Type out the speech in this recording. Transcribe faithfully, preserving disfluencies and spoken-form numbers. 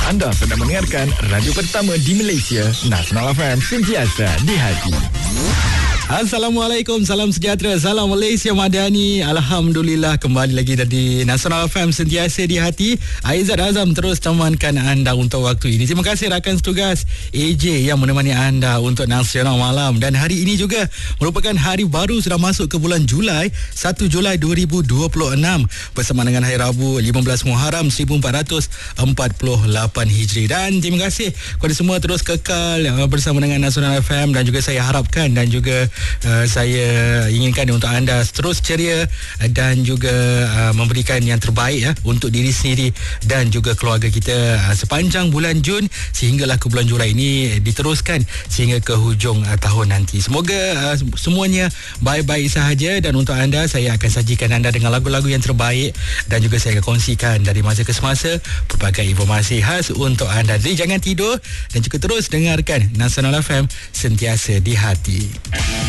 Anda sedang mendengarkan radio pertama di Malaysia, Nasional F M, sentiasa di hati. Assalamualaikum, salam sejahtera, salam Malaysia Madani. Alhamdulillah, kembali lagi dari Nasional F M, sentiasa di hati. Aizat Azam terus temankan anda untuk waktu ini. Terima kasih rakan setugas A J yang menemani anda untuk Nasional Malam. Dan hari ini juga merupakan hari baru, sudah masuk ke bulan Julai, satu Julai dua ribu dua puluh enam, bersama dengan hari Rabu lima belas Muharram seribu empat ratus empat puluh lapan Hijri. Dan terima kasih kepada semua terus kekal bersama dengan Nasional F M, dan juga saya harapkan dan juga Uh, saya inginkan untuk anda terus ceria dan juga uh, memberikan yang terbaik ya, untuk diri sendiri dan juga keluarga kita uh, sepanjang bulan Jun sehinggalah ke bulan Julai ini diteruskan sehingga ke hujung uh, tahun nanti. Semoga uh, semuanya baik-baik sahaja, dan untuk anda saya akan sajikan anda dengan lagu-lagu yang terbaik, dan juga saya akan kongsikan dari masa ke semasa pelbagai informasi khas untuk anda. Jadi jangan tidur dan juga terus dengarkan Nasional F M, sentiasa di hati.